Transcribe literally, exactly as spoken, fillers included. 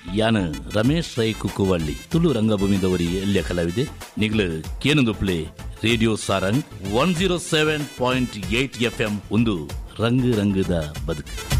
ಯಾನ ರಮೇಶ್ ರೈ ಕುಕ್ಕುವಳ್ಳಿ ತುಳು ರಂಗಭೂಮಿದವರಿ ಎಲ್ಲಿಯ ಕಲಾವಿದೆ ನಿಗ್ಲು ಕೇನಂದುಪ್ಲೆ radio Sarang one zero seven point eight F M ಒಂದು ರಂಗ್ ರಂಗದ ಬದುಕು.